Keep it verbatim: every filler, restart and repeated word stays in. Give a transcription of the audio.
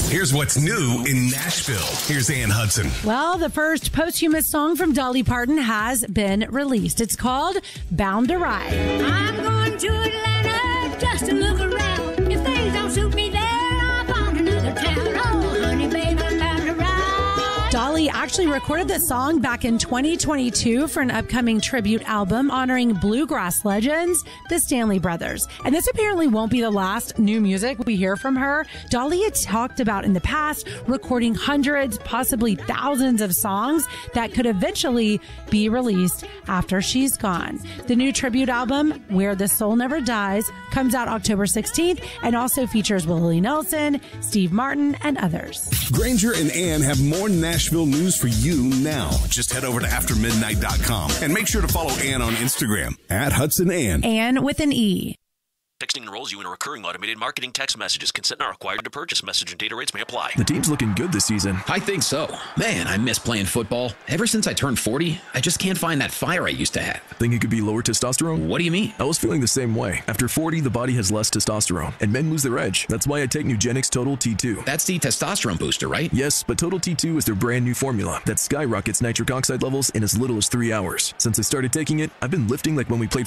Here's what's new in Nashville. Here's Ann Hudson. Well, the first posthumous song from Dolly Parton has been released. It's called Bound to Ride. I'm going to Atlanta just to look around. If things don't suit me there, I'll find another town. Oh, honey, babe, I'm bound to ride. Dolly actually recorded this song back in twenty twenty-two for an upcoming tribute album honoring bluegrass legends, the Stanley Brothers. And this apparently won't be the last new music we hear from her. Dolly had talked about in the past recording hundreds, possibly thousands of songs that could eventually be released after she's gone. The new tribute album, Where the Soul Never Dies, comes out October sixteenth and also features Willie Nelson, Steve Martin, and others. Granger and Ann have more Nashville news for you now. Just head over to after midnight dot com and make sure to follow Ann on Instagram at Hudson Ann. Ann with an E. Texting enrolls you in a recurring automated marketing text messages. Consent not required to purchase. Message and data rates may apply. The team's looking good this season. I think so. Man, I miss playing football. Ever since I turned forty, I just can't find that fire I used to have. Think it could be lower testosterone? What do you mean? I was feeling the same way. After forty, the body has less testosterone, and men lose their edge. That's why I take Nugenix Total T two. That's the testosterone booster, right? Yes, but Total T two is their brand new formula that skyrockets nitric oxide levels in as little as three hours. Since I started taking it, I've been lifting like when we played